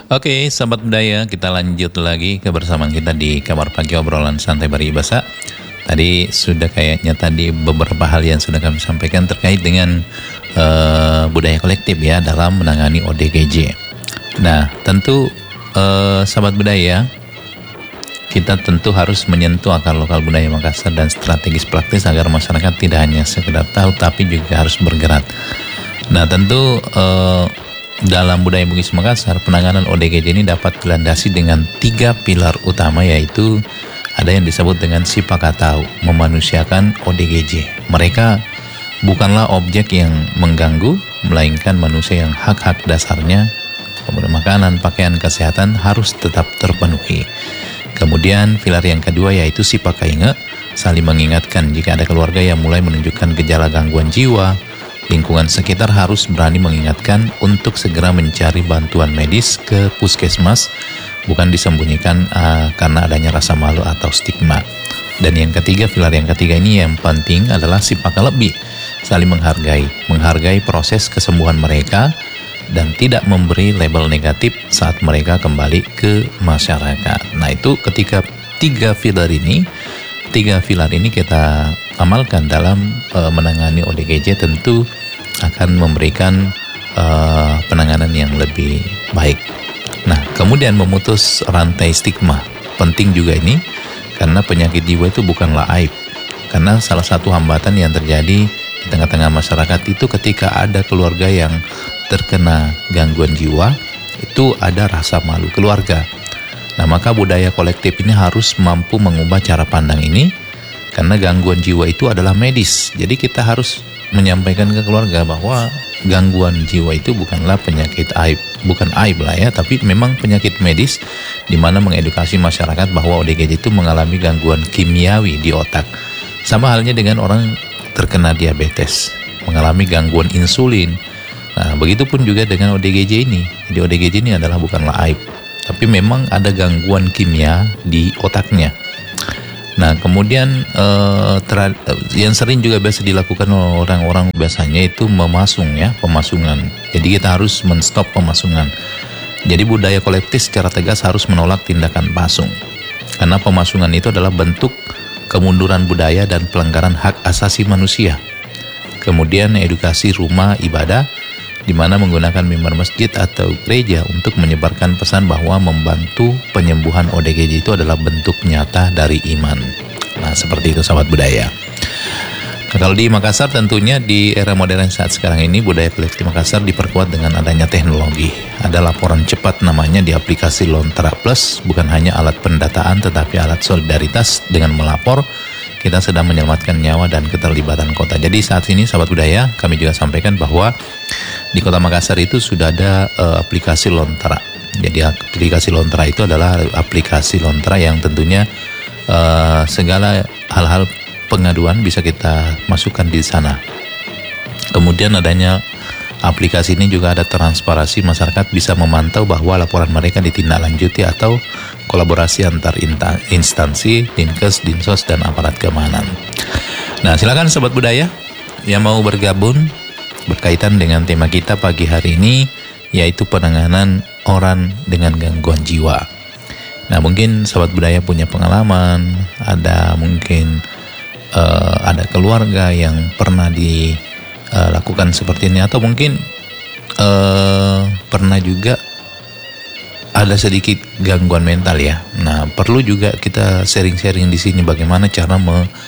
Oke, sahabat budaya, kita lanjut lagi kebersamaan kita di Kamar Pagi Obrolan Santai Bari Basa. Tadi sudah kayaknya beberapa hal yang sudah kami sampaikan terkait dengan budaya kolektif ya dalam menangani ODGJ. Nah, tentu sahabat budaya, kita tentu harus menyentuh akar lokal budaya Makassar dan strategis praktis agar masyarakat tidak hanya sekedar tahu tapi juga harus bergerak. Nah, tentu dalam budaya Bugis Makassar, penanganan ODGJ ini dapat dilandasi dengan 3 pilar utama, yaitu ada yang disebut dengan sipakatau, memanusiakan ODGJ. Mereka bukanlah objek yang mengganggu, melainkan manusia yang hak-hak dasarnya, kemudian makanan, pakaian, kesehatan harus tetap terpenuhi. Kemudian pilar yang kedua yaitu sipakainge, saling mengingatkan jika ada keluarga yang mulai menunjukkan gejala gangguan jiwa, lingkungan sekitar harus berani mengingatkan untuk segera mencari bantuan medis ke puskesmas, bukan disembunyikan karena adanya rasa malu atau stigma. Dan yang ketiga, pilar yang ketiga ini yang penting adalah sipakalebih, saling menghargai proses kesembuhan mereka dan tidak memberi label negatif saat mereka kembali ke masyarakat. Nah, itu ketika tiga pilar ini kita amalkan dalam menangani ODGJ, tentu akan memberikan penanganan yang lebih baik. Nah, kemudian memutus rantai stigma penting juga ini, karena penyakit jiwa itu bukanlah aib. Karena salah satu hambatan yang terjadi di tengah-tengah masyarakat itu ketika ada keluarga yang terkena gangguan jiwa, itu ada rasa malu keluarga. Nah, maka budaya kolektif ini harus mampu mengubah cara pandang ini, karena gangguan jiwa itu adalah medis. Jadi kita harus menyampaikan ke keluarga bahwa gangguan jiwa itu bukanlah penyakit aib, bukan aib lah ya, tapi memang penyakit medis, di mana mengedukasi masyarakat bahwa ODGJ itu mengalami gangguan kimiawi di otak. Sama halnya dengan orang terkena diabetes, mengalami gangguan insulin. Nah, begitupun juga dengan ODGJ ini. Jadi ODGJ ini adalah bukanlah aib, tapi memang ada gangguan kimia di otaknya. Nah, kemudian yang sering juga biasa dilakukan oleh orang-orang biasanya itu pemasungan. Jadi kita harus menstop pemasungan. Jadi budaya kolektif secara tegas harus menolak tindakan pasung. Karena pemasungan itu adalah bentuk kemunduran budaya dan pelanggaran hak asasi manusia. Kemudian edukasi rumah ibadah, di mana menggunakan mimbar masjid atau gereja untuk menyebarkan pesan bahwa membantu penyembuhan ODGJ itu adalah bentuk nyata dari iman. Nah, seperti itu sahabat budaya. Nah, kalau di Makassar tentunya di era modern saat sekarang ini, budaya kolektif Makassar diperkuat dengan adanya teknologi. Ada laporan cepat namanya di aplikasi Lontra Plus, bukan hanya alat pendataan tetapi alat solidaritas. Dengan melapor, kita sedang menyelamatkan nyawa dan keterlibatan kota. Jadi saat ini sahabat budaya, kami juga sampaikan bahwa di Kota Makassar itu sudah ada aplikasi Lontra. Jadi aplikasi Lontra itu adalah aplikasi Lontra yang tentunya segala hal-hal pengaduan bisa kita masukkan di sana. Kemudian adanya aplikasi ini juga ada transparansi, masyarakat bisa memantau bahwa laporan mereka ditindaklanjuti atau kolaborasi antar instansi, Dinkes, Dinsos, dan aparat keamanan. Nah, silakan sobat budaya yang mau bergabung berkaitan dengan tema kita pagi hari ini, yaitu penanganan orang dengan gangguan jiwa. Nah, mungkin sahabat budaya punya pengalaman, ada mungkin ada keluarga yang pernah dilakukan seperti ini, atau mungkin pernah juga ada sedikit gangguan mental ya. Nah, perlu juga kita sharing-sharing di sini bagaimana cara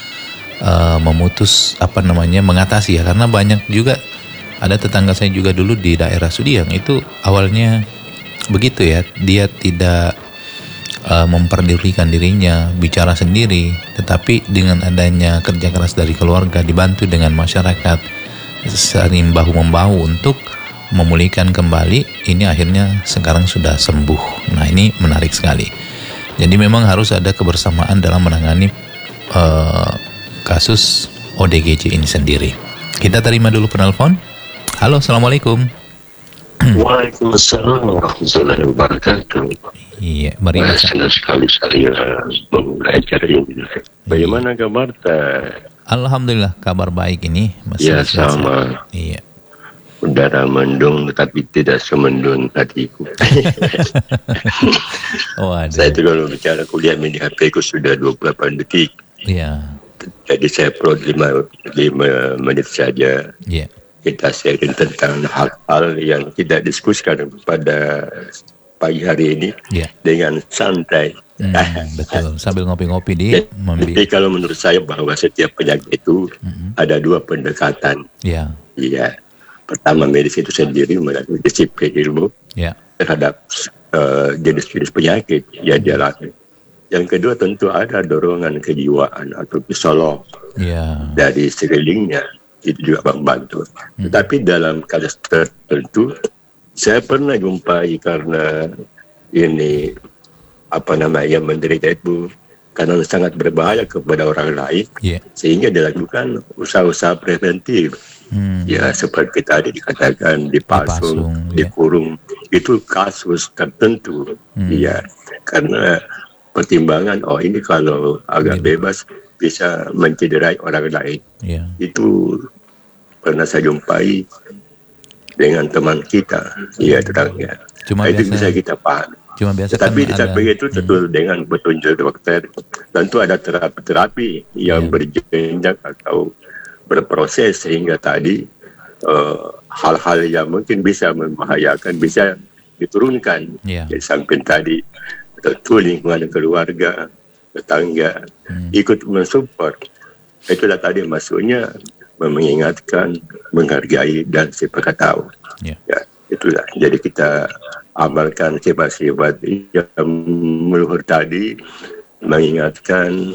memutus mengatasi ya, karena banyak juga. Ada tetangga saya juga dulu di daerah Sudiang, itu awalnya begitu ya, dia tidak memperdulikan dirinya, bicara sendiri, tetapi dengan adanya kerja keras dari keluarga dibantu dengan masyarakat, saling bahu-membahu untuk memulihkan kembali, ini akhirnya sekarang sudah sembuh. Nah, ini menarik sekali. Jadi memang harus ada kebersamaan dalam menangani kasus ODGJ ini sendiri. Kita terima dulu penelpon. Halo, assalamualaikum. Waalaikumsalam warahmatullahi wabarakatuh. Iya, mari Mas. Senang sekali saya belajar ini. Bagaimana kabar? Alhamdulillah, kabar baik ini. Ya, sama. Iya. Udara mendung tetapi tidak semendung hatiku. Saya itu kalau bicara kuliah mini HP ku sudah 28 detik. Iya. Jadi saya perlu 5 menit saja. Iya. Kita sharing tentang hal-hal yang tidak diskusikan pada pagi hari ini dengan santai. Betul, sambil ngopi-ngopi di Jadi kalau menurut saya bahwa setiap penyakit itu ada 2 pendekatan. Iya. Iya. Pertama, medis itu sendiri melalui disiplin ilmu terhadap jenis-jenis penyakit yang dialami. Yang kedua tentu ada dorongan kejiwaan atau psikolog dari sekelilingnya, itu juga membantu. Tetapi dalam kasus tertentu, saya pernah jumpai karena ini yang menderita itu karena sangat berbahaya kepada orang lain, sehingga dilakukan usaha-usaha preventif. Ya seperti tadi dikatakan dipasung, dikurung, itu kasus tertentu. Ya karena pertimbangan ini kalau agak bebas bisa mencederai orang lain. Itu pernah saya jumpai dengan teman kita, tetangga. Itu bisa kita pahami. Tetapi di samping itu tentu dengan petunjuk dokter, tentu ada terapi-terapi yang berjenjang atau berproses sehingga tadi hal-hal yang mungkin bisa membahayakan bisa diturunkan. Di samping tadi tentu lingkungan keluarga, tetangga ikut mensupport. Itulah tadi maksudnya mengingatkan, menghargai dan siapa tahu. Ya, itulah. Jadi kita amalkan sifat-sifat yang meluhur tadi, mengingatkan,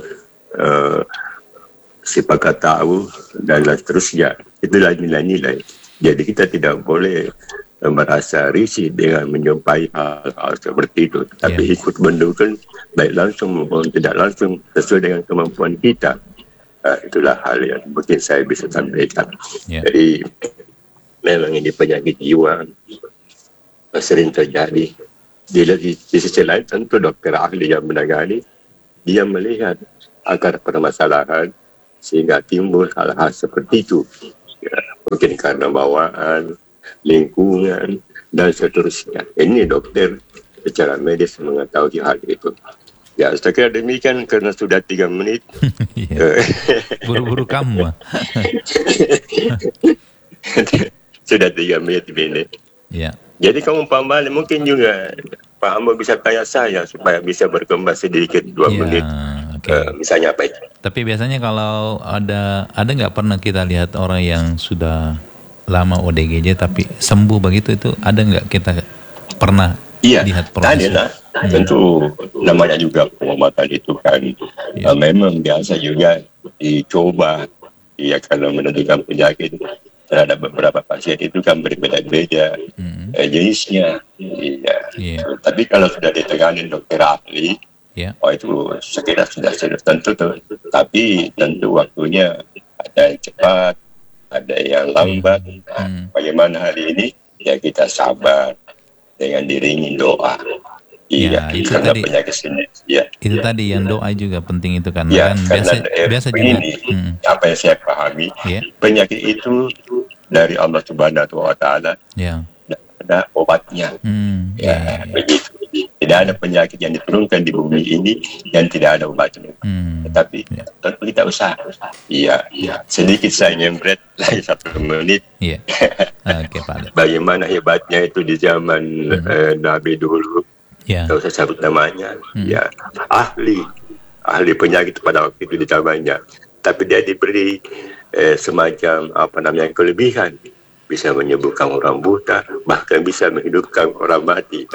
siapa tahu dan seterusnya. Itulah nilai-nilai. Jadi kita tidak boleh merasa risih dengan menjumpai hal-hal seperti itu, tapi ikut mendukung baik langsung maupun tidak langsung sesuai dengan kemampuan kita. Itulah hal yang mungkin saya bisa sampaikan. Jadi memang ini penyakit jiwa sering terjadi. Di sisi lain tentu dokter ahli yang menangani, dia melihat akar permasalahan sehingga timbul hal-hal seperti itu. Mungkin karena bawaan, lingkungan, dan seterusnya. Ini dokter secara medis mengetahui hal itu. Ya, saya kira demikian karena sudah 3 menit. Buru-buru kamu. Sudah 3 menit ini. Jadi kamu Pak Mali mungkin juga Pak Ambo bisa tanya saya supaya bisa berkembang sedikit 2 menit. Misalnya apa itu? Tapi biasanya kalau ada nggak pernah kita lihat orang yang sudah lama ODGJ tapi sembuh begitu, itu ada nggak kita pernah lihat prosesnya? Tentu namanya juga pengobatan itu kan memang biasa juga dicoba kalau menentukan penyakit terhadap beberapa pasien itu kan berbeda-beda jenisnya. Tapi kalau sudah ditangani dokter ahli, itu sekiranya sudah tentu tapi tentu waktunya ada yang cepat, ada yang lambat. Bagaimana hari ini ya kita sabar dengan diiringi doa. Itu karena tadi, penyakit ini. Itu tadi yang doa juga penting itu karena kan biasa juga. Apa yang saya pahami, penyakit itu dari Allah Subhanahu wa Ta'ala. Ada obatnya. Begitu. Tidak ada penyakit yang diturunkan di bumi ini yang tidak ada obatnya. Tetapi tentu kita usaha. Sedikit saya nyempret lagi 1 menit. Pak. Bagaimana hebatnya itu di zaman Nabi dulu. Kalau saya sebut namanya, ahli penyakit pada waktu itu di zamannya. Tapi dia diberi semacam kelebihan. Bisa menyembuhkan orang buta, bahkan bisa menghidupkan orang mati.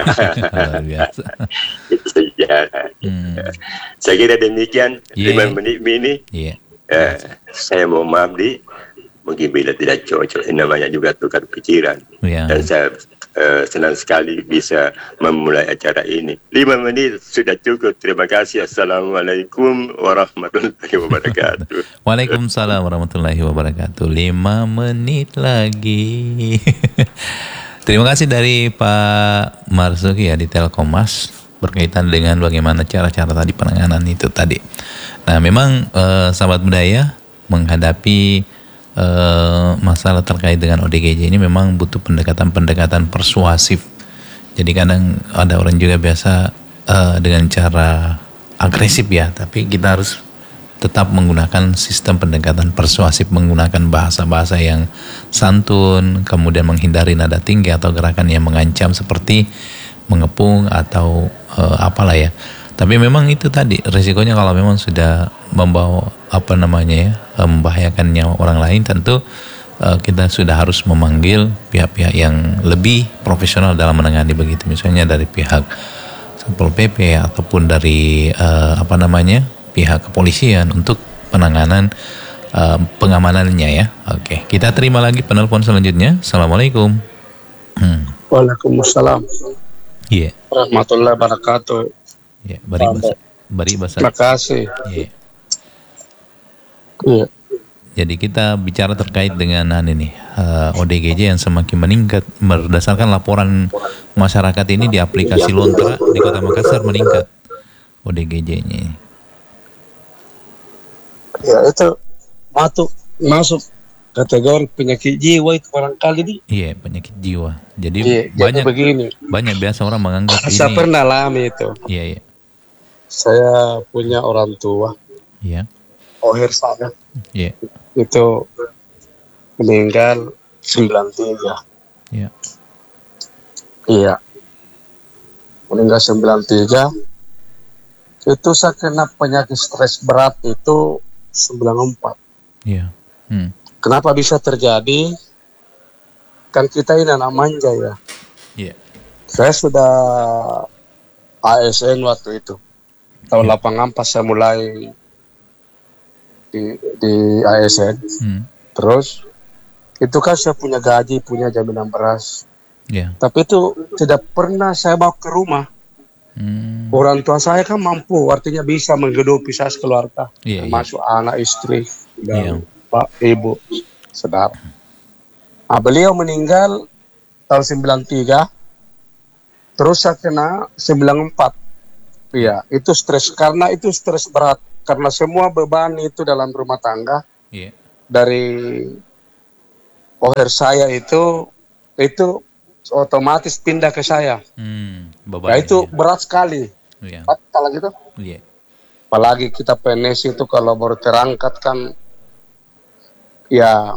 Itu sejarah. Saya kira demikian 5 menit ini. Saya mau maaf mungkin bila tidak cocok, namanya juga tukar pikiran. Dan saya senang sekali bisa memulai acara ini. 5 menit sudah cukup. Terima kasih. Assalamualaikum warahmatullahi wabarakatuh. Waalaikumsalam warahmatullahi wabarakatuh. 5 menit lagi. Terima kasih dari Pak Marzuki di Telkommas berkaitan dengan bagaimana cara-cara tadi penanganan itu tadi. Nah, memang sahabat budaya menghadapi masalah terkait dengan ODGJ ini memang butuh pendekatan persuasif. Jadi kadang ada orang juga biasa dengan cara agresif ya, tapi kita harus tetap menggunakan sistem pendekatan persuasif, menggunakan bahasa-bahasa yang santun, kemudian menghindari nada tinggi atau gerakan yang mengancam seperti mengepung atau apalah ya. Tapi memang itu tadi risikonya kalau memang sudah membawa membahayakan nyawa orang lain, tentu kita sudah harus memanggil pihak-pihak yang lebih profesional dalam menangani begitu, misalnya dari pihak Satpol PP ataupun dari pihak kepolisian untuk penanganan pengamanannya ya. Oke, kita terima lagi penelpon selanjutnya. Assalamualaikum. Waalaikumsalam. Iya. Warahmatullahi wabarakatuh. Ya, bari bahasa. Terima kasih. Iya. Iya. Jadi kita bicara terkait dengan ODGJ yang semakin meningkat berdasarkan laporan masyarakat ini di aplikasi Lontra di Kota Makassar meningkat ODGJ-nya. Ya itu masuk kategori penyakit jiwa itu barangkali nih. Iya, penyakit jiwa. Jadi banyak biasa orang menganggap ini. Saya pernah alami itu. Iya. Saya punya orang tua. Iya. Oher saya. Iya. Itu meninggal 93. Iya. Iya. Meninggal 93. Itu saya kena penyakit stres berat itu 94. Iya. Kenapa bisa terjadi? Kan kita ini anak manja ya. Iya. Saya sudah ASN waktu itu. Tahun 84 saya mulai di ASN. Terus itu kan saya punya gaji, punya jaminan beras. Yeah. Tapi itu tidak pernah saya bawa ke rumah. Orang tua saya kan mampu, artinya bisa menghidupi saya sekeluarga, termasuk anak, istri, dan pak, ibu, saudara. Nah, beliau meninggal tahun 93, terus saya kena 94. Iya, itu stres, karena itu stres berat, karena semua beban itu dalam rumah tangga, dari oher saya itu otomatis pindah ke saya. Nah itu berat sekali. Kalau gitu. Apalagi kita PNS itu kalau baru terangkat kan, ya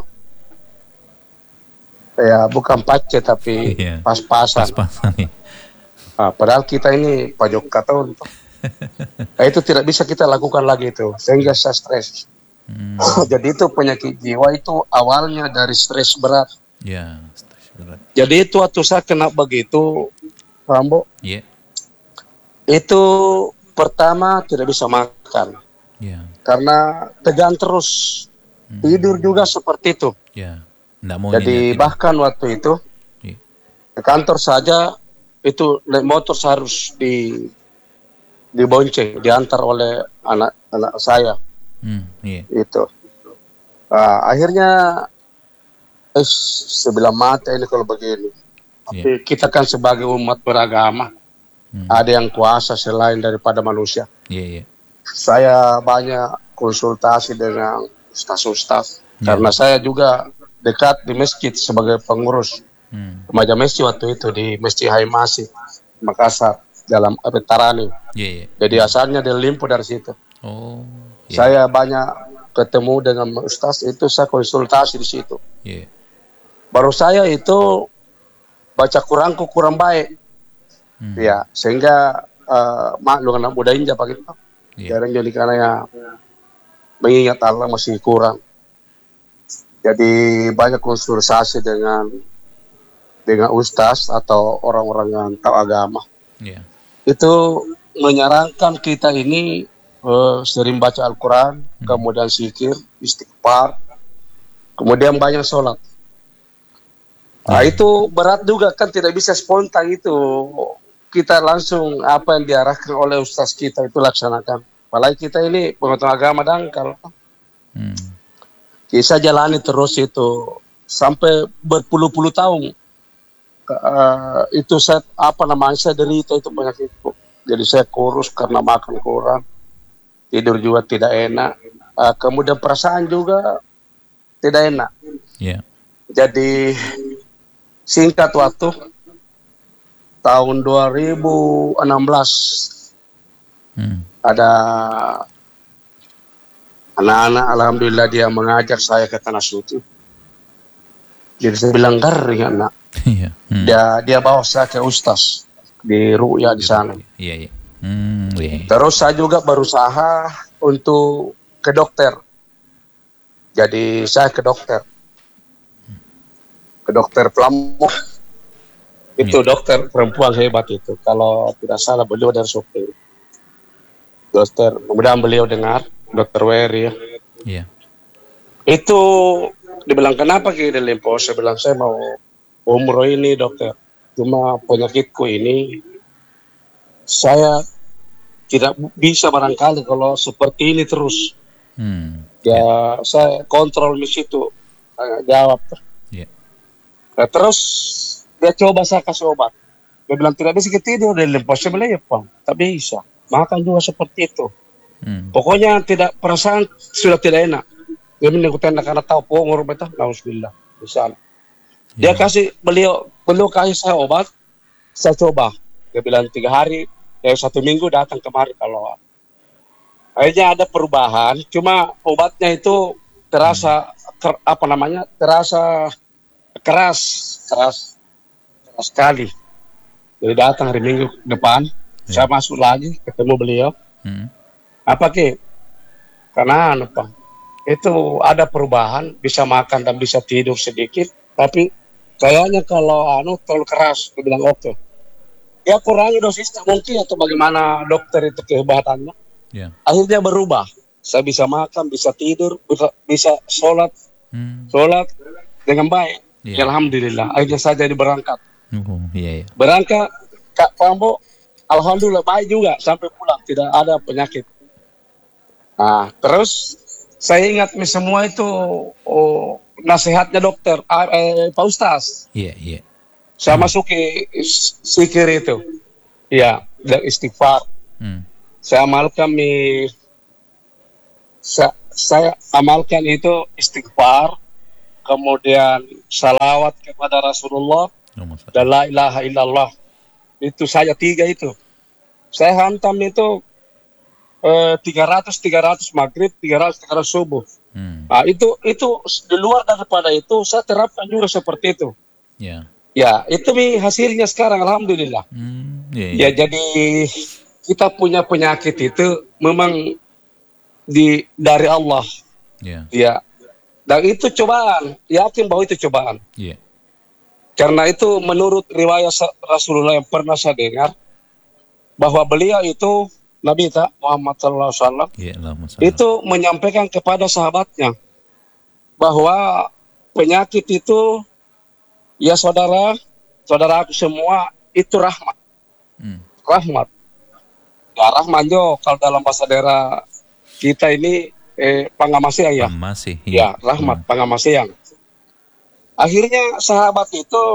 bukan pace tapi pas-pasan. Padahal kita ini pajak tahun. Nah, itu tidak bisa kita lakukan lagi itu, sehingga saya stres. Jadi itu penyakit jiwa itu awalnya dari stres berat. Ya, stres berat. Jadi itu waktu saya kena begitu, Rambo. Itu pertama tidak bisa makan. Karena tegang terus. Tidur juga seperti itu. Jadi bahkan waktu itu ke kantor saja itu naik motor harus dibonceng, diantar oleh anak saya. Itu akhirnya sebelah mata ini kalau begini. Tapi kita kan sebagai umat beragama, ada yang kuasa selain daripada manusia. Saya banyak konsultasi dengan ustaz-ustaz, karena saya juga dekat di masjid sebagai pengurus remaja masjid waktu itu di Masjid Haimasi Makassar dalam Tarani. Jadi asalnya dari Limpo dari situ. Saya banyak ketemu dengan ustaz itu, saya konsultasi di situ. Baru saya itu baca Quranku kurang baik. Ya, sehingga maklum anak muda inja begitu. Jarang jadi karena ya mengingat Allah masih kurang. Jadi banyak konsultasi dengan ustaz atau orang-orang yang tahu agama. Itu menyarankan kita ini sering baca Al-Quran, kemudian zikir, istighfar, kemudian banyak sholat. Nah, itu berat juga kan, tidak bisa spontan itu. Kita langsung apa yang diarahkan oleh ustaz kita itu laksanakan. Apalagi kita ini pengetahuan agama dangkal. Kita jalani terus itu sampai berpuluh-puluh tahun. Itu saya saya derita itu penyakitku. Jadi saya kurus karena makan kurang, tidur juga tidak enak, kemudian perasaan juga tidak enak. Yeah. Jadi singkat waktu tahun 2016 ada anak-anak, alhamdulillah dia mengajak saya ke Tanah Suci. Jadi saya bilang garing anak. Yeah. Dia bawa saya ke ustaz di Ru'ya di sana. Yeah. Terus saya juga berusaha untuk ke dokter. Jadi saya ke dokter Plamuk. Itu dokter perempuan hebat itu. Kalau tidak salah beliau dari Sopir. Dokter, mudah-mudahan beliau dengar, Dokter Wery ya. Yeah. Itu dibilang kenapa ke Lempo? Saya bilang saya mau umroh ini dokter. Cuma penyakitku ini saya tidak bisa barangkali kalau seperti ini terus. Ya saya kontrol di situ. Jawab. Yeah. Nah, terus dia coba saya kasih obat. Dia bilang tidak bisa tidur di Lempo. Saya bilang ya Pak, tak bisa. Makan juga seperti itu. Pokoknya tidak perasaan sudah tidak enak. Dia menikutin karena tahu pengor betah. Alhamdulillah. Bisa. Dia kasih beliau kasih saya obat. Saya coba. Dia bilang 3 hari, 1 minggu datang kemari kalau. Akhirnya ada perubahan. Cuma obatnya itu terasa terasa keras sekali. Jadi datang hari Minggu depan. Saya masuk lagi ketemu beliau. Apa karena Pak, itu ada perubahan, bisa makan dan bisa tidur sedikit, tapi kayaknya kalau terlalu keras. Dia bilang oke. Ya kurangi dosisnya mungkin atau bagaimana dokter itu kehebatannya. Akhirnya berubah. Saya bisa makan, bisa tidur, bisa sholat dengan baik. Alhamdulillah. Akhirnya saya jadi berangkat. Berangkat Kak Pambo. Alhamdulillah baik juga sampai pulang tidak ada penyakit. Nah, terus saya ingat semua itu nasihatnya dokter Pak Ustaz. Iya. Saya masuk ke zikir itu. Ya, dan istighfar. Saya amalkan itu istighfar, kemudian salawat kepada Rasulullah dan la ilaha illallah. Itu saya 3 itu. Saya hantam itu 300 maghrib, 300 subuh. Nah, itu di luar daripada itu saya terapkan juga seperti itu. Ya, itu hasilnya sekarang alhamdulillah. Ya, jadi kita punya penyakit itu memang dari Allah. Ya. Dan itu cobaan, yakin bahwa itu cobaan. Karena itu menurut riwayat Rasulullah yang pernah saya dengar, bahwa beliau itu Nabi Muhammad SAW itu menyampaikan kepada sahabatnya bahwa penyakit itu ya saudara-saudaraku semua itu rahmat. Rahmat. Ya rahmat jo kalau dalam bahasa daerah kita ini pangamasiang ya. Ya rahmat pangamasiang. Akhirnya sahabat itu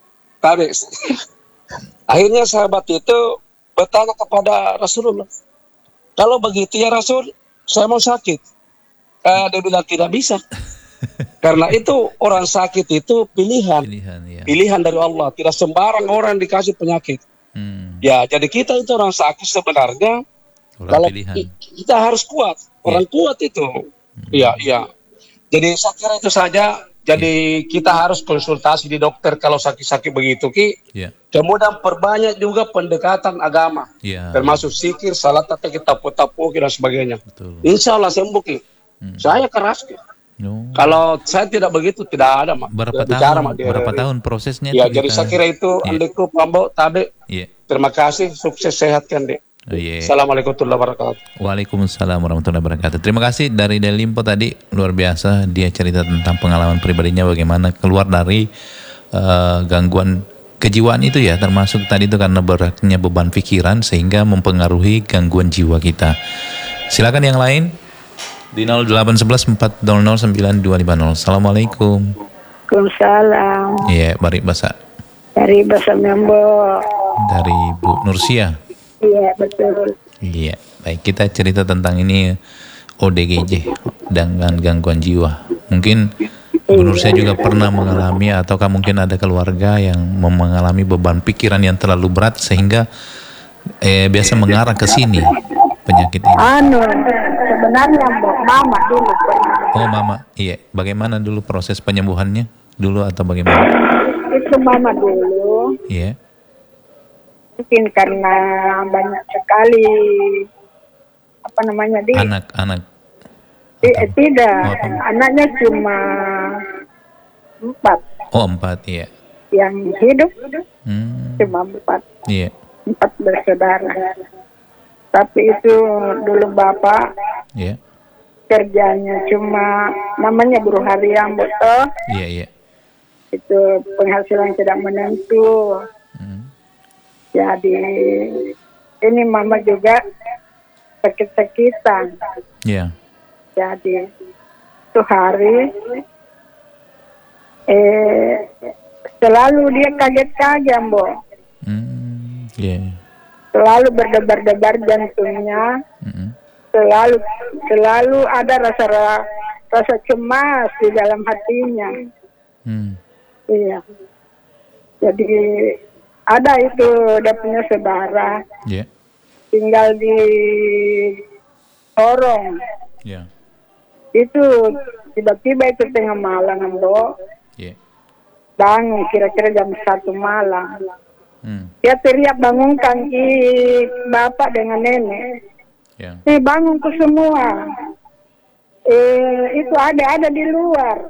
bertanya kepada Rasulullah, kalau begitu ya Rasul, saya mau sakit. Dia bilang tidak bisa. Karena itu orang sakit itu pilihan dari Allah. Tidak sembarang orang dikasih penyakit. Ya, jadi kita itu orang sakit sebenarnya kalau kita harus kuat. Orang kuat itu. Iya. Jadi saya kira itu saja. Jadi kita harus konsultasi di dokter kalau sakit-sakit begitu Kemudian perbanyak juga pendekatan agama, termasuk zikir, salat, kita tapu dan sebagainya. Insya Allah sembuh Saya keras Kalau saya tidak begitu tidak ada berapa tahun prosesnya? Ya, jadi saya kira itu Andeku Pambo Tabe. Terima kasih, sukses sehat kan Dek. Assalamualaikum warahmatullahi wabarakatuh. Waalaikumsalam warahmatullahi wabarakatuh. Terima kasih dari Delimpo tadi, luar biasa. Dia cerita tentang pengalaman pribadinya bagaimana keluar dari gangguan kejiwaan itu ya, termasuk tadi itu karena beratnya beban pikiran sehingga mempengaruhi gangguan jiwa kita. Silakan yang lain di 0811 400 9250. Assalamualaikum. Waalaikumsalam. Iya, Bari Basa. Dari Basa Membo. Dari Bu Nursia. Iya, betul. Iya, baik, kita cerita tentang ini ODGJ dengan gangguan jiwa. Mungkin Bu Nursia juga pernah mengalami ataukah mungkin ada keluarga yang mengalami beban pikiran yang terlalu berat sehingga biasa mengarah ke sini penyakit ini? Sebenarnya mama dulu pernah. Oh mama, iya. Bagaimana dulu proses penyembuhannya dulu atau bagaimana? Itu mama dulu. Iya. Mungkin karena banyak sekali anak-anak. Tidak, anaknya cuma 4. Oh 4, iya. Yang hidup cuma 4. Iya. 4 bersaudara. Tapi itu dulu bapak kerjanya cuma namanya buruh harian betul. Iya. Itu penghasilan tidak menentu. Jadi ini mama juga sakit-sakitan. Iya. Jadi itu hari selalu dia kaget-kaget, Bo. Selalu berdebar-debar jantungnya. Selalu ada rasa cemas di dalam hatinya. Iya. Jadi ada itu dia punya saudara. Tinggal di Sorong. Itu tiba-tiba itu tengah malam, Bo. Bangun kira-kira jam 1 malam. Dia teriak bangunkan bapak dengan nenek. Bangunku semua. Itu ada di luar.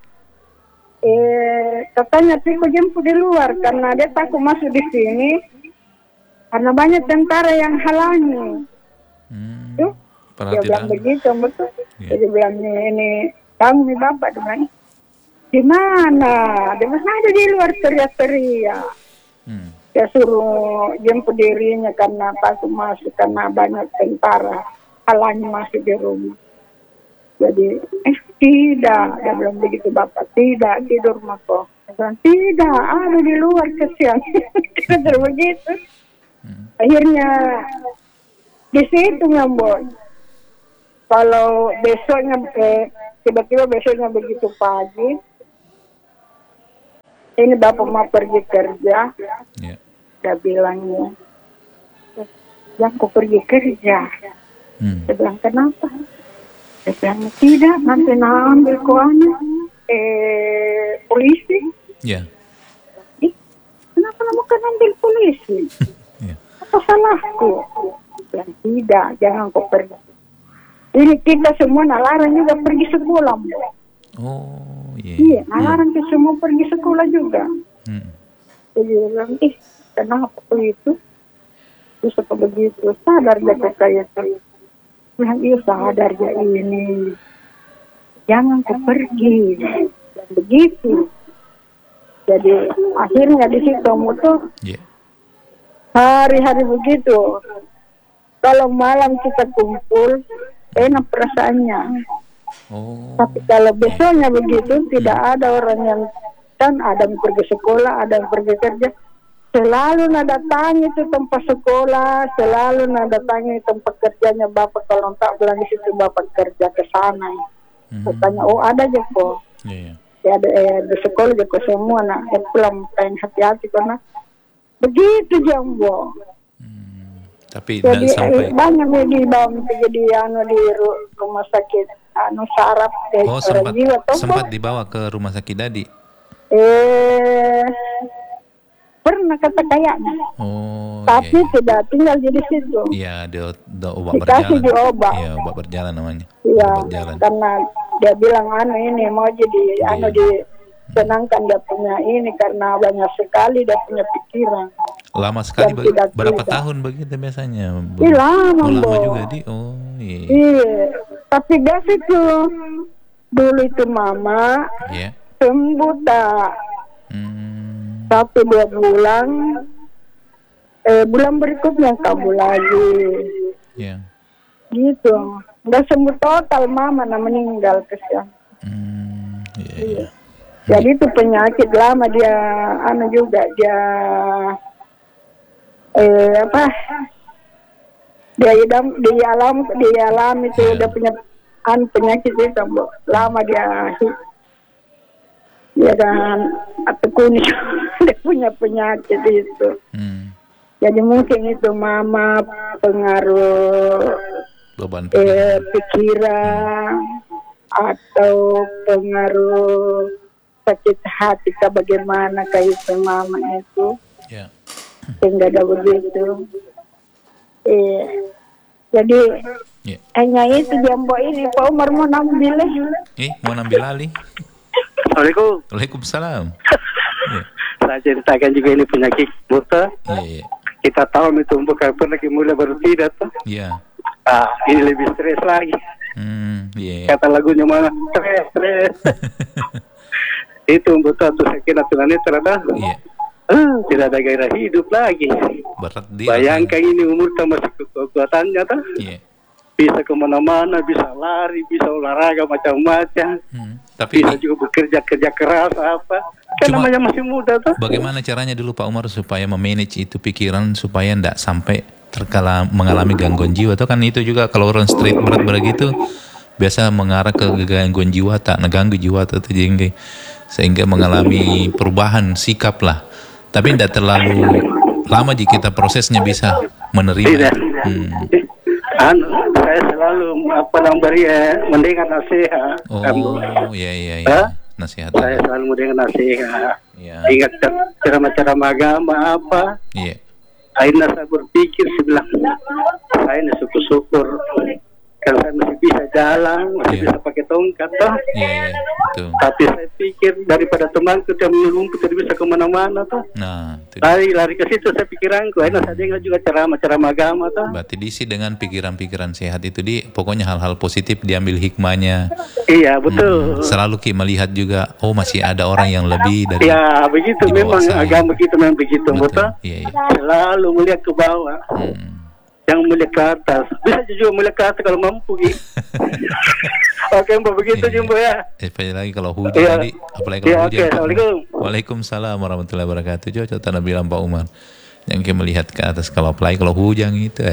Katanya Tiko jemput di luar karena dia takut masuk di sini karena banyak tentara yang halangi. Dia bilang begitu, betul. Jadi bilang ini bangun nih bapak dengan di mana? Dia masih ada di luar teriak-teriak. Dia suruh jemput dirinya karena takut masuk karena banyak tentara halangi masuk di rumah. Jadi tidak, dia bilang begitu bapak, tidak tidur mako. Dia bilang tidak, ada di luar kesian. Kira-kira begitu. Akhirnya di situ ngambon. Kalau besoknya tiba-tiba besoknya begitu pagi, ini bapak mau pergi kerja, dia bilangnya, yang aku pergi kerja. Dia bilang kenapa? Dia bilang tidak, nanti ambil kuahnya polisi. Kenapa bukan ambil polisi? Apa salahku? Dia bilang tidak, jangan kau pergi. Ini kita semua nalarang juga pergi sekolah. Iya, nalarang kita semua pergi sekolah juga. Jadi bilang, kenapa begitu? Bisa begitu, sadar dia kayak itu. Bilang, sadar dia ini. Jangan kau pergi. Dan begitu. Jadi akhirnya di situ tuh hari-hari begitu. Kalau malam kita kumpul, enak perasaannya. Tapi kalau besoknya begitu, tidak ada orang yang kan ada yang pergi sekolah, ada yang pergi kerja. Selalu datangi itu tempat sekolah, selalu datangi tempat kerjanya bapak. Kalau tak bilang di situ bapak kerja ke sana. Katanya, ada aja kok. Ya ada di sekolah juga semua yang pulang pengen hati-hati karena begitu Jambo. Tapi jadi sampai banyak dibawa di rumah sakit saraf sempat dibawa ke rumah sakit Dadi. Pernah kata kayaknya. Tapi tidak tinggal di situ. Iya, dia obat berjalan. Dikasih obat. Iya, obat berjalan namanya. Iya, karena dia bilang ini mau jadi disenangkan dia punya ini karena banyak sekali dia punya pikiran. Lama sekali berapa tahun begitu biasanya? Lama juga Iya. Tapi gas itu dulu itu mama sembuh tak 1-2 bulan. Bulan berikutnya kabur lagi. Gitu. Udah sembuh total mama meninggal kesian. Jadi itu penyakit lama dia juga dia dialami itu udah punya penyakit itu lama dia Ya dan atau kuning dia punya penyakit itu. Jadi mungkin itu mama pengaruh beban pikiran atau pengaruh sakit hati bagaimana kayak itu mama itu. Ya. Sehingga ada begitu. Jadi hanya itu jambok ini Pak Umar mau ngambil. Mau ngambil alih. Assalamualaikum. Waalaikumsalam. Saya ceritakan juga ini penyakit buta. Kita tahu itu bukan lagi mulai baru tidak tuh. Iya. Ini lebih stres lagi. Kata lagunya mana? Stres. Itu buta tuh saya kira tunanet terada. Tidak ada gairah hidup lagi. Berat dia. Bayangkan ini umur masih kekuatannya tuh. Bisa kemana-mana, bisa lari, bisa olahraga macam-macam. Tapi bisa juga kerja keras apa. Kan namanya masih muda tuh. Bagaimana caranya dulu Pak Umar supaya memanage itu pikiran supaya tidak sampai mengalami gangguan jiwa? Atau kan itu juga kalau orang street berat gitu biasa mengarah ke gangguan jiwa, tak ngeganggu jiwa atau sehingga mengalami perubahan sikap lah. Tapi tidak terlalu lama jika kita prosesnya bisa menerima. Saya selalu memberi mendengar nasihat. Iya. Nasihat. Saya selalu mendengar nasihat. Ingat ceramah-ceramah agama apa. Akhirnya saya berpikir sebelah saya ini syukur-syukur kalau saya masih bisa jalan, masih bisa pakai tongkat toh. Betul. Tapi saya pikir daripada temanku yang menyuruhku tidak bisa kemana-mana toh. Lari ke situ saya pikiranku. Akhirnya saya dengar juga ceramah agama toh. Berarti diisi dengan pikiran-pikiran sehat itu pokoknya hal-hal positif diambil hikmahnya. Iya betul. Selalu melihat juga masih ada orang yang lebih dari. Ya begitu memang agama kita memang begitu betul. Selalu melihat ke bawah. Yang melihat ke atas. Bisa juga melihat ke atas kalau mampu gitu. Oke Mbak begitu Jumbo ya. Apalagi lagi kalau hujan apalagi kalau hujan. Assalamualaikum. Waalaikumsalam warahmatullahi wabarakatuh. Coba tanda bilang Pak Umar. Yang melihat ke atas kalau apalagi kalau hujan itu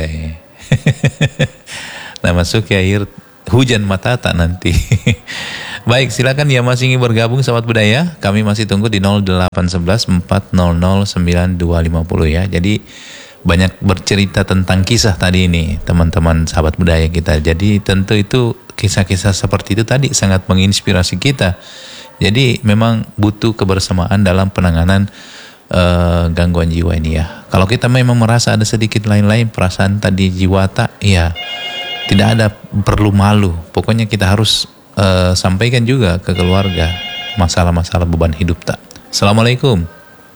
Nah masuk ke air hujan mata tak nanti. Baik, silakan ya masih ingin bergabung sahabat budaya. Kami masih tunggu di 0811 400 9250 ya. Jadi banyak bercerita tentang kisah tadi ini teman-teman sahabat budaya kita. Jadi tentu itu kisah-kisah seperti itu tadi sangat menginspirasi kita. Jadi memang butuh kebersamaan dalam penanganan gangguan jiwa ini ya. Kalau kita memang merasa ada sedikit lain-lain perasaan tadi jiwa tak, ya tidak ada perlu malu. Pokoknya kita harus sampaikan juga ke keluarga masalah-masalah beban hidup tak. Assalamualaikum.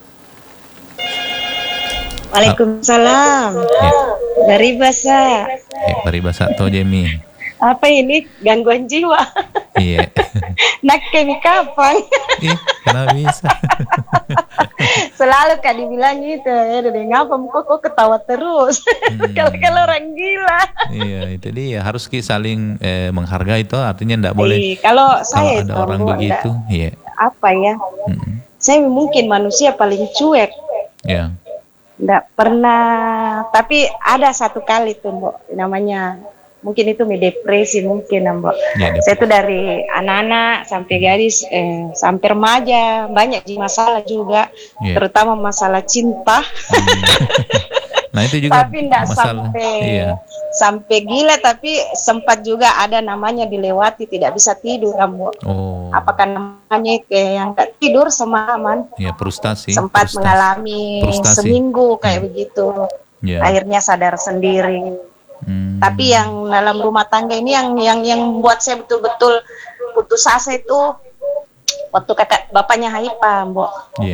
Waalaikumsalam. Dari Basa. Dari Basa to Jemi. Apa ini gangguan jiwa? Iya. Nak kemi kapan? Kenapa bisa? Selalu Kak dibilang gitu. Ngapa kok ketawa terus? Kalau orang gila. Iya, itu dia harus saling menghargai itu artinya enggak boleh. Kalau saya ada orang begitu, apa ya? Saya mungkin manusia paling cuek. Iya. Nggak pernah, tapi ada satu kali tuh Mbok, namanya mungkin itu depresi mungkin Mbok. Saya tuh dari anak-anak sampai gadis, sampai remaja banyak masalah juga, terutama masalah cinta. Nah itu juga tapi enggak sampai gila, tapi sempat juga ada namanya dilewati tidak bisa tidur Mbok. Apakah namanya yang enggak tidur semalaman? Ya frustasi. Sempat mengalami seminggu kayak begitu. Akhirnya sadar sendiri. Tapi yang dalam rumah tangga ini yang buat saya betul-betul putus asa itu waktu kakak bapaknya Haipa Mbok.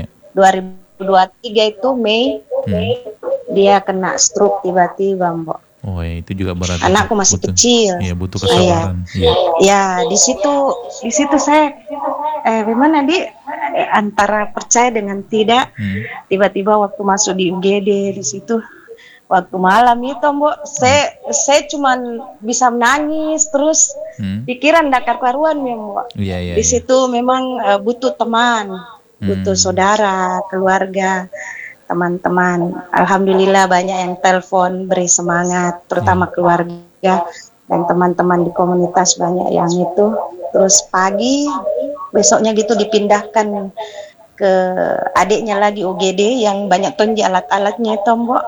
2023 itu Mei. Dia kena stroke tiba-tiba Mbok. Itu juga berat. Anakku masih kecil. Iya, butuh kesabaran. Ya, di situ saya gimana antara percaya dengan tidak. Tiba-tiba waktu masuk di UGD di situ waktu malam itu Mbok, saya cuman bisa menangis terus. Pikiran enggak karuan ya Mbok. Di situ memang butuh teman, butuh saudara, keluarga, teman-teman. Alhamdulillah banyak yang telepon beri semangat, terutama keluarga dan teman-teman di komunitas banyak yang itu. Terus pagi besoknya gitu dipindahkan ke adiknya lagi UGD yang banyak tonji alat-alatnya itu Mbok.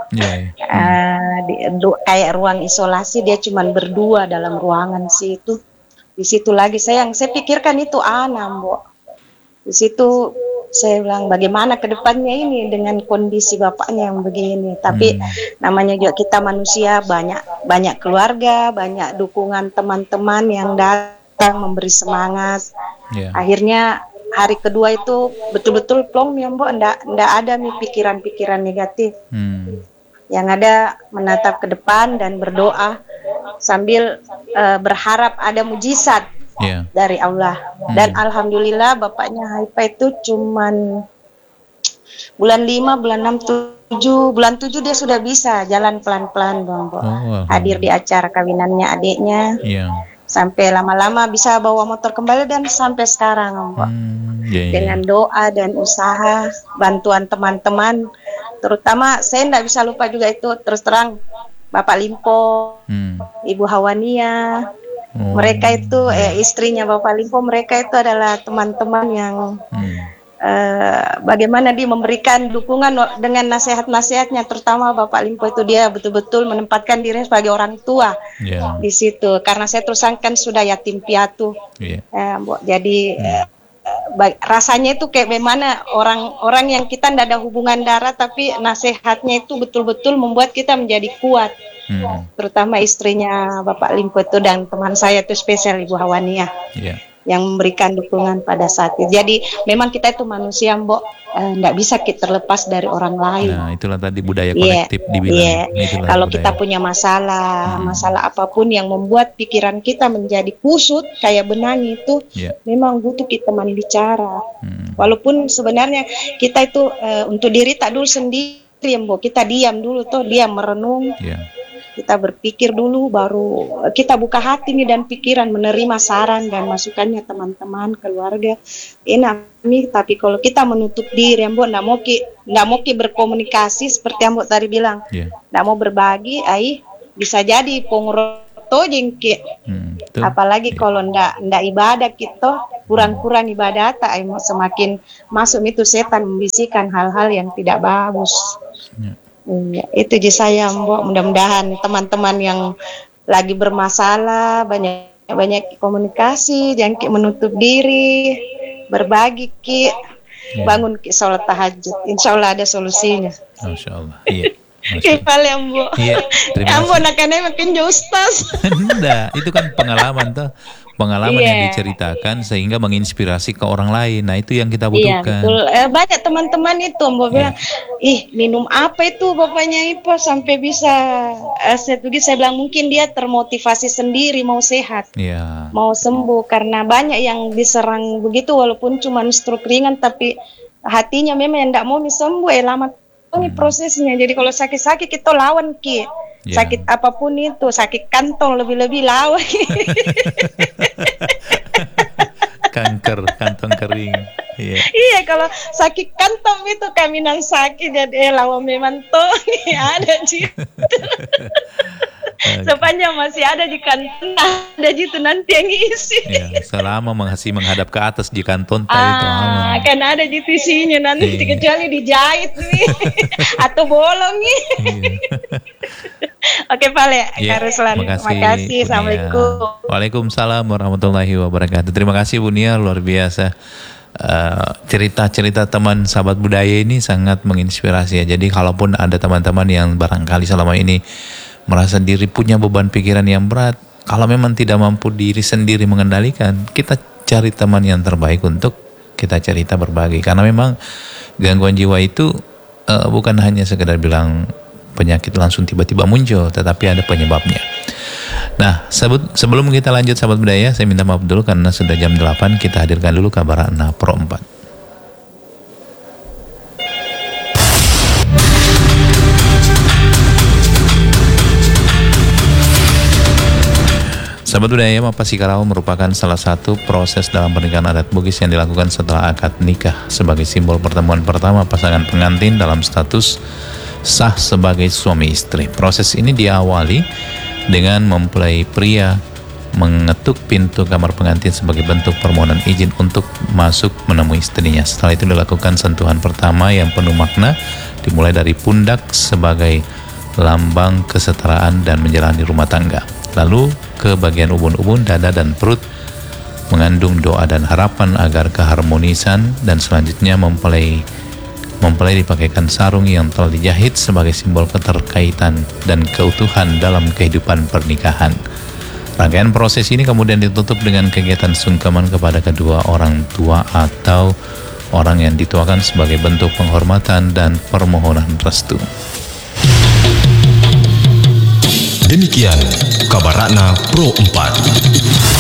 Kayak ruang isolasi dia cuman berdua dalam ruangan sih itu. Di situ lagi saya pikirkan itu anak Mbok. Di situ saya bilang bagaimana ke depannya ini dengan kondisi bapaknya yang begini. Tapi namanya juga kita manusia, banyak keluarga, banyak dukungan teman-teman yang datang memberi semangat. Akhirnya hari kedua itu betul-betul plong ya Mbok, ndak ada nih pikiran-pikiran negatif. Yang ada menatap ke depan dan berdoa sambil berharap ada mujizat dari Allah. Dan alhamdulillah bapaknya Haifa itu cuman bulan 5, bulan 6, 7, bulan 7 dia sudah bisa jalan pelan-pelan Bang Mbok. Hadir di acara kawinannya adiknya. Sampai lama-lama bisa bawa motor kembali dan sampai sekarang Mbak. Dengan doa dan usaha, bantuan teman-teman, terutama saya tidak bisa lupa juga itu terus terang Bapak Limpo, Ibu Hawania, mereka itu istrinya Bapak Limpo, mereka itu adalah teman-teman yang bagaimana dia memberikan dukungan dengan nasihat-nasihatnya, terutama Bapak Limpo itu dia betul-betul menempatkan dirinya sebagai orang tua di situ, karena saya tersangkan sudah yatim piatu, jadi rasanya itu kayak bagaimana orang yang kita tidak ada hubungan darah, tapi nasihatnya itu betul-betul membuat kita menjadi kuat, terutama istrinya Bapak Limpo itu dan teman saya itu spesial Ibu Hawania. Yang memberikan dukungan pada saat itu. Jadi memang kita itu manusia Mbok, tidak bisa kita terlepas dari orang lain. Nah itulah tadi budaya kolektif dibilang. Kalau kita punya masalah apapun yang membuat pikiran kita menjadi kusut kayak benang itu, memang butuh kita teman bicara. Walaupun sebenarnya kita itu untuk diri tak dulu sendiri Mbok, kita diam dulu diam merenung. Kita berpikir dulu, baru kita buka hati nih dan pikiran, menerima saran dan masukannya teman-teman, keluarga. Enak nih, tapi kalau kita menutup diri, Mbok, nggak mau berkomunikasi seperti Mbok tadi bilang, nggak mau berbagi, bisa jadi pengroto jengki. Apalagi kalau ndak ibadah kita, kurang-kurang ibadah, semakin masuk itu setan membisikkan hal-hal yang tidak bagus. Itu di saya Mbok, mudah-mudahan teman-teman yang lagi bermasalah banyak komunikasi, jangan menutup diri, berbagi bangun sholat tahajud, insya Allah ada solusinya. Masya Allah. Iya. Kepala Mbok. Mbok nakanya makin jauh Ustaz. Enggak, itu kan pengalaman yang diceritakan sehingga menginspirasi ke orang lain. Nah itu yang kita butuhkan. Betul. Banyak teman-teman itu Mbok bilang, minum apa itu bapaknya Ipa sampai bisa saya bilang mungkin dia termotivasi sendiri mau sehat, mau sembuh, karena banyak yang diserang begitu walaupun cuma stroke ringan tapi hatinya memang yang tidak mau sembuh lama prosesnya. Jadi kalau sakit-sakit kita lawan sakit apapun itu, sakit kantong lebih-lebih lawan. Kantong kering. Iya, kalau sakit kantong itu kami nang sakit jadi lawan memang ada gitu. Sepanjang masih ada di kantong, ada gitu nanti yang isi. Selama masih menghadap ke atas di kantong itu aman. Akan ada gitu isinya nanti kecuali dijahit nih atau bolong nih. Oke Pak Ruslan, terima kasih. Assalamualaikum. Waalaikumsalam warahmatullahi wabarakatuh. Terima kasih Bu Nia, luar biasa. Cerita-cerita teman sahabat budaya ini sangat menginspirasi ya. Jadi kalaupun ada teman-teman yang barangkali selama ini merasa diri punya beban pikiran yang berat, kalau memang tidak mampu diri sendiri mengendalikan, kita cari teman yang terbaik untuk kita cerita berbagi. Karena memang gangguan jiwa itu bukan hanya sekedar bilang penyakit langsung tiba-tiba muncul, tetapi ada penyebabnya. Nah, sebelum kita lanjut sahabat budaya, saya minta maaf dulu karena sudah jam 8, kita hadirkan dulu kabar Ana Pro 4. Sahabat budaya, mapasi karau merupakan salah satu proses dalam pernikahan adat Bugis yang dilakukan setelah akad nikah sebagai simbol pertemuan pertama pasangan pengantin dalam status sah sebagai suami istri. Proses ini diawali dengan mempelai pria mengetuk pintu kamar pengantin sebagai bentuk permohonan izin untuk masuk menemui istrinya. Setelah itu dilakukan sentuhan pertama yang penuh makna, dimulai dari pundak sebagai lambang kesetaraan dan menjalani rumah tangga. Lalu ke bagian ubun-ubun, dada dan perut mengandung doa dan harapan agar keharmonisan, dan selanjutnya mempelai dipakaikan sarung yang telah dijahit sebagai simbol keterkaitan dan keutuhan dalam kehidupan pernikahan. Rangkaian proses ini kemudian ditutup dengan kegiatan sungkeman kepada kedua orang tua atau orang yang dituakan sebagai bentuk penghormatan dan permohonan restu. Demikian kabar Ratna Pro 4.